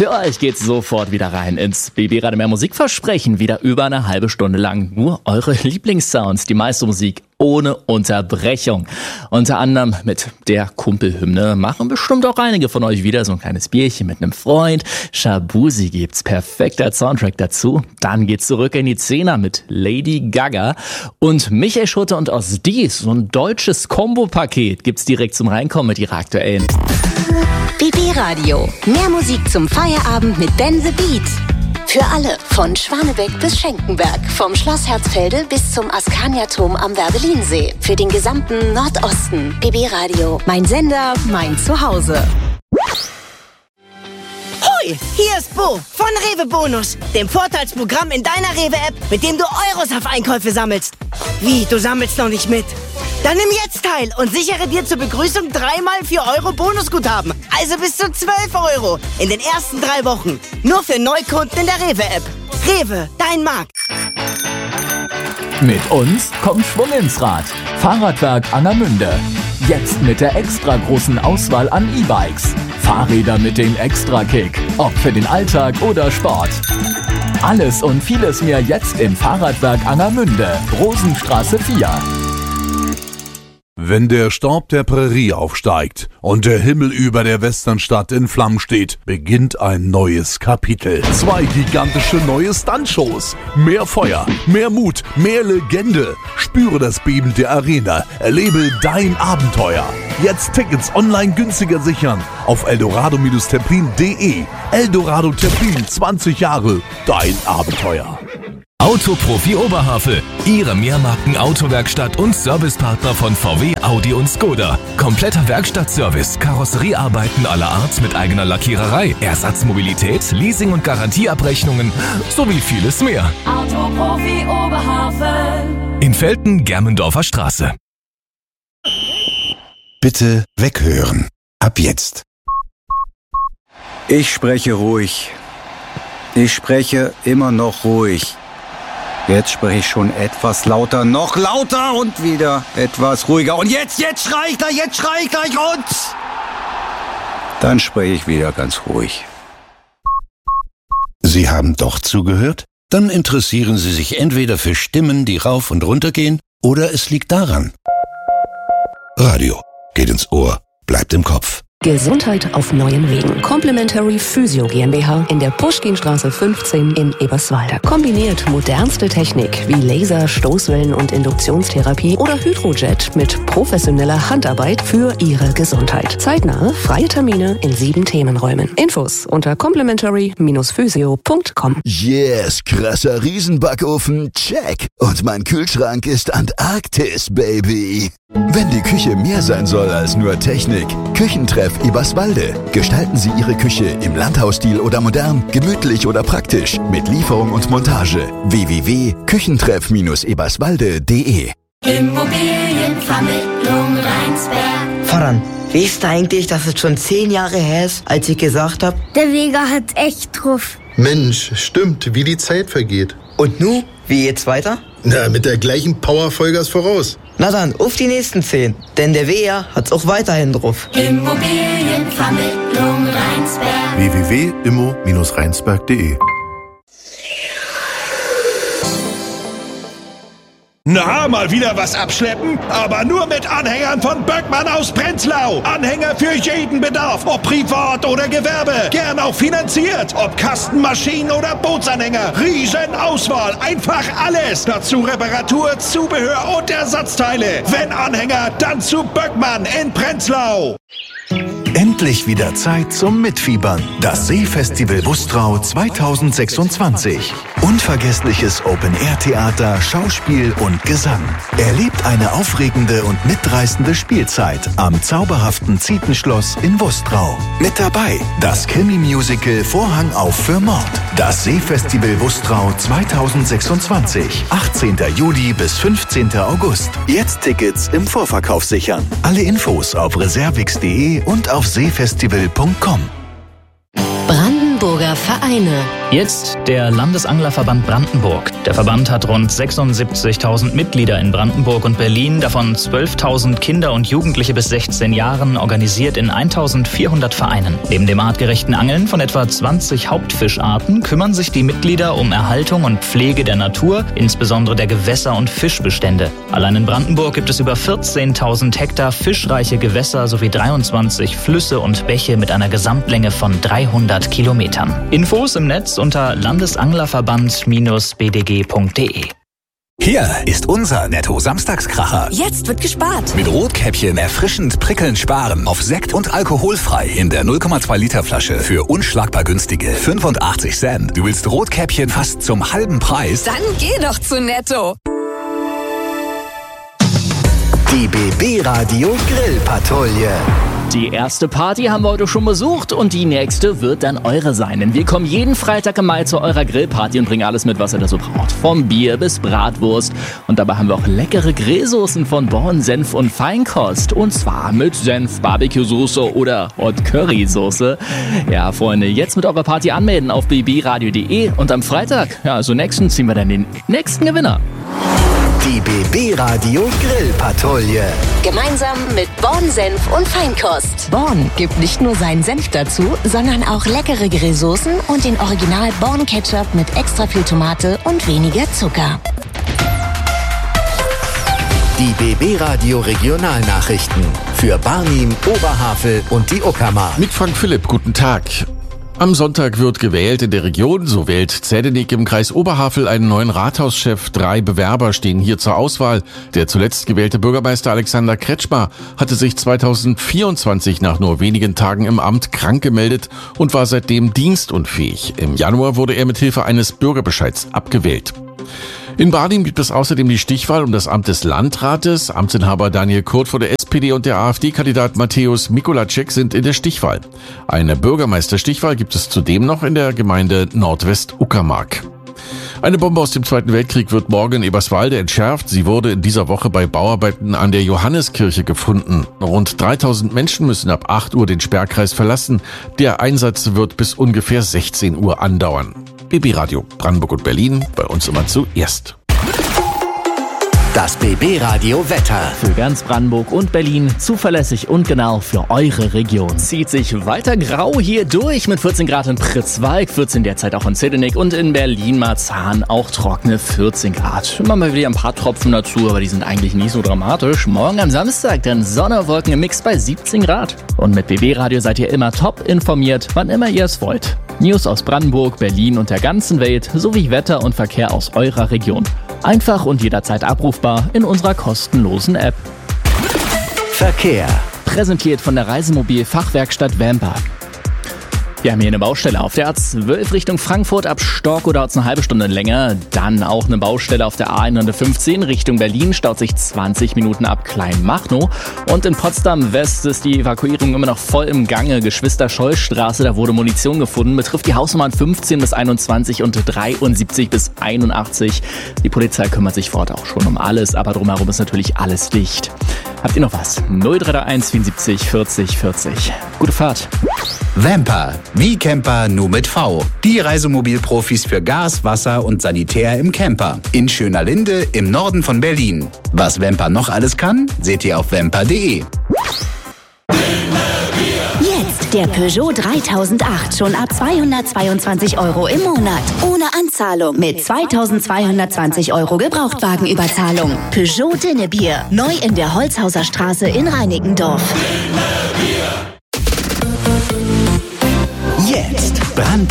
Für euch geht's sofort wieder rein ins BB Radio Mehr Musikversprechen. Wieder über eine halbe Stunde lang nur eure Lieblingssounds, die meiste Musik ohne Unterbrechung. Unter anderem mit der Kumpelhymne machen bestimmt auch einige von euch wieder so ein kleines Bierchen mit einem Freund. Shabuzi gibt's, perfekter Soundtrack dazu. Dann geht's zurück in die Zehner mit Lady Gaga und Michael Schulte und Osdies. So ein deutsches Kombo-Paket gibt's direkt zum Reinkommen mit ihrer aktuellen. BB Radio. Mehr Musik zum Feierabend mit Ben the Beat. Für alle, von Schwanebeck bis Schenkenberg, vom Schloss Herzfelde bis zum Askania-Turm am Werbelinsee. Für den gesamten Nordosten. BB Radio. Mein Sender, mein Zuhause. Hoi, hier ist Bo von Rewe Bonus, dem Vorteilsprogramm in deiner Rewe-App, mit dem du Euros auf Einkäufe sammelst. Wie, du sammelst noch nicht mit? Dann nimm jetzt teil und sichere dir zur Begrüßung 3x 4 Euro Bonusguthaben. Also bis zu 12 Euro in den ersten 3 Wochen. Nur für Neukunden in der Rewe-App. Rewe, dein Markt. Mit uns kommt Schwung ins Rad. Fahrradwerk Angermünde. Jetzt mit der extra großen Auswahl an E-Bikes. Fahrräder mit dem Extra-Kick. Ob für den Alltag oder Sport. Alles und vieles mehr jetzt im Fahrradwerk Angermünde. Rosenstraße 4. Wenn der Staub der Prärie aufsteigt und der Himmel über der Westernstadt in Flammen steht, beginnt ein neues Kapitel. 2 gigantische neue Stuntshows. Mehr Feuer, mehr Mut, mehr Legende. Spüre das Beben der Arena. Erlebe dein Abenteuer. Jetzt Tickets online günstiger sichern auf eldorado-templin.de. Eldorado Templin, 20 Jahre, dein Abenteuer. Autoprofi Oberhavel, Ihre Mehrmarken-Autowerkstatt und Servicepartner von VW, Audi und Skoda. Kompletter Werkstattservice, Karosseriearbeiten aller Art mit eigener Lackiererei, Ersatzmobilität, Leasing- und Garantieabrechnungen sowie vieles mehr. Autoprofi Oberhavel. In Velten, Germendorfer Straße. Bitte weghören. Ab jetzt. Ich spreche ruhig. Ich spreche immer noch ruhig. Jetzt spreche ich schon etwas lauter, noch lauter und wieder etwas ruhiger. Und jetzt schrei ich gleich und... Dann spreche ich wieder ganz ruhig. Sie haben doch zugehört? Dann interessieren Sie sich entweder für Stimmen, die rauf und runter gehen, oder es liegt daran. Radio geht ins Ohr, bleibt im Kopf. Gesundheit auf neuen Wegen. Complementary Physio GmbH in der Puschkinstraße 15 in Eberswalde. Kombiniert modernste Technik wie Laser, Stoßwellen- und Induktionstherapie oder Hydrojet mit professioneller Handarbeit für Ihre Gesundheit. Zeitnahe, freie Termine in 7 Themenräumen. Infos unter complementary-physio.com. Yes, krasser Riesenbackofen, check. Und mein Kühlschrank ist Antarktis, Baby. Wenn die Küche mehr sein soll als nur Technik, Küchentreff Eberswalde. Gestalten Sie Ihre Küche im Landhausstil oder modern, gemütlich oder praktisch mit Lieferung und Montage. www.küchentreff-eberswalde.de. Immobilienvermittlung Rheinsberg. Voran, weißt du eigentlich, dass es schon 10 Jahre her ist, als ich gesagt habe? Der Vega hat echt drauf. Mensch, stimmt, wie die Zeit vergeht. Und nu, wie geht's weiter? Na, mit der gleichen Power Vollgas voraus. Na dann, auf die nächsten 10. Denn der WR hat's auch weiterhin drauf. Immobilienvermittlung Rheinsberg. www.immo-rheinsberg.de. Na, mal wieder was abschleppen? Aber nur mit Anhängern von Böckmann aus Prenzlau. Anhänger für jeden Bedarf, ob privat oder Gewerbe. Gern auch finanziert. Ob Kastenmaschinen oder Bootsanhänger. Riesenauswahl, einfach alles. Dazu Reparatur, Zubehör und Ersatzteile. Wenn Anhänger, dann zu Böckmann in Prenzlau. Endlich wieder Zeit zum Mitfiebern. Das Seefestival Wustrau 2026. Unvergessliches Open-Air-Theater, Schauspiel und Gesang. Erlebt eine aufregende und mitreißende Spielzeit am zauberhaften Zietenschloss in Wustrau. Mit dabei das Krimi-Musical Vorhang auf für Mord. Das Seefestival Wustrau 2026. 18. Juli bis 15. August. Jetzt Tickets im Vorverkauf sichern. Alle Infos auf reservix.de und auf seefestival.com. Brandenburger Vereine. Jetzt der Landesanglerverband Brandenburg. Der Verband hat rund 76.000 Mitglieder in Brandenburg und Berlin, davon 12.000 Kinder und Jugendliche bis 16 Jahren, organisiert in 1.400 Vereinen. Neben dem artgerechten Angeln von etwa 20 Hauptfischarten kümmern sich die Mitglieder um Erhaltung und Pflege der Natur, insbesondere der Gewässer- und Fischbestände. Allein in Brandenburg gibt es über 14.000 Hektar fischreiche Gewässer sowie 23 Flüsse und Bäche mit einer Gesamtlänge von 300 Kilometern. Infos im Netz unter landesanglerverband-bdg.de. Hier ist unser Netto-Samstagskracher. Jetzt wird gespart. Mit Rotkäppchen erfrischend prickelnd sparen. Auf Sekt und alkoholfrei in der 0,2 Liter Flasche für unschlagbar günstige 85 Cent. Du willst Rotkäppchen fast zum halben Preis? Dann geh doch zu Netto. Die BB Radio Grillpatrouille. Die erste Party haben wir heute schon besucht und die nächste wird dann eure sein. Denn wir kommen jeden Freitag im Mai zu eurer Grillparty und bringen alles mit, was ihr da so braucht. Vom Bier bis Bratwurst. Und dabei haben wir auch leckere Grillsoßen von Born, Senf und Feinkost. Und zwar mit Senf, Barbecue-Soße oder Hot Curry-Soße. Ja, Freunde, jetzt mit eurer Party anmelden auf bbradio.de. Und am Freitag, ja, also nächsten, ziehen wir dann den nächsten Gewinner. Die BB Radio Grillpatrouille. Gemeinsam mit Born Senf und Feinkost. Born gibt nicht nur seinen Senf dazu, Sondern auch leckere Grillsoßen und den Original Born Ketchup mit extra viel Tomate und weniger Zucker. Die BB Radio Regionalnachrichten für Barnim, Oberhavel und die Uckermark. Mit Frank Philipp, guten Tag. Am Sonntag wird gewählt in der Region. So wählt Zdeněk im Kreis Oberhavel einen neuen Rathauschef. 3 Bewerber stehen hier zur Auswahl. Der zuletzt gewählte Bürgermeister Alexander Kretschmer hatte sich 2024 nach nur wenigen Tagen im Amt krank gemeldet und war seitdem dienstunfähig. Im Januar wurde er mit Hilfe eines Bürgerbescheids abgewählt. In Barnim gibt es außerdem die Stichwahl um das Amt des Landrates. Amtsinhaber Daniel Kurt von der SPD und der AfD-Kandidat Mateusz Mikulacek sind in der Stichwahl. Eine Bürgermeisterstichwahl gibt es zudem noch in der Gemeinde Nordwest-Uckermark. Eine Bombe aus dem Zweiten Weltkrieg wird morgen in Eberswalde entschärft. Sie wurde in dieser Woche bei Bauarbeiten an der Johanneskirche gefunden. Rund 3000 Menschen müssen ab 8 Uhr den Sperrkreis verlassen. Der Einsatz wird bis ungefähr 16 Uhr andauern. BB Radio Brandenburg und Berlin, bei uns immer zuerst. Das BB Radio Wetter. Für ganz Brandenburg und Berlin zuverlässig und genau für eure Region. Zieht sich weiter grau hier durch mit 14 Grad in Pritzwalk, 14 derzeit auch in Zdeněk und in Berlin-Marzahn auch trockene 14 Grad. Immer mal wieder ein paar Tropfen dazu, aber die sind eigentlich nicht so dramatisch. Morgen am Samstag dann Sonne, Wolken im Mix bei 17 Grad. Und mit BB Radio seid ihr immer top informiert, wann immer ihr es wollt. News aus Brandenburg, Berlin und der ganzen Welt sowie Wetter und Verkehr aus eurer Region. Einfach und jederzeit abrufbar in unserer kostenlosen App. Verkehr. Präsentiert von der Reisemobil-Fachwerkstatt Vamper. Wir haben hier eine Baustelle auf der A12 Richtung Frankfurt. Ab Storkow dauert es eine halbe Stunde länger. Dann auch eine Baustelle auf der A115 Richtung Berlin. Staut sich 20 Minuten ab Kleinmachnow. Und in Potsdam West ist die Evakuierung immer noch voll im Gange. Geschwister-Scholl-Straße, da wurde Munition gefunden. Betrifft die Hausnummern 15 bis 21 und 73 bis 81. Die Polizei kümmert sich vor Ort auch schon um alles. Aber drumherum ist natürlich alles dicht. Habt ihr noch was? 0331 74 40 40. Gute Fahrt. Vamper. Wie Camper, nur mit V. Die Reisemobilprofis für Gas, Wasser und Sanitär im Camper. In Schönerlinde im Norden von Berlin. Was Vamper noch alles kann, seht ihr auf vamper.de. Jetzt der Peugeot 3008 schon ab 222 € im Monat. Ohne Anzahlung mit 2220 € Gebrauchtwagenüberzahlung. Peugeot Dinnebier. Neu in der Holzhauser Straße in Reinickendorf. Jetzt Brand